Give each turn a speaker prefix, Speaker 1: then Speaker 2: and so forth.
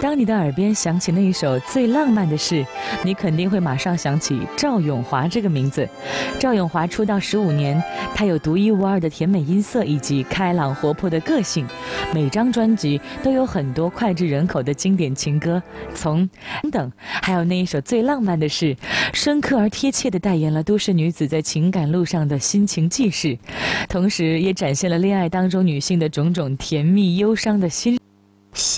Speaker 1: 当你的耳边响起那一首最浪漫的事，你肯定会马上想起赵咏华这个名字。赵咏华出道15年，她有独一无二的甜美音色以及开朗活泼的个性，每张专辑都有很多脍炙人口的经典情歌，从等还有那一首最浪漫的事，深刻而贴切地代言了都市女子在情感路上的心情记事，同时也展现了恋爱当中女性的种种甜蜜忧伤的心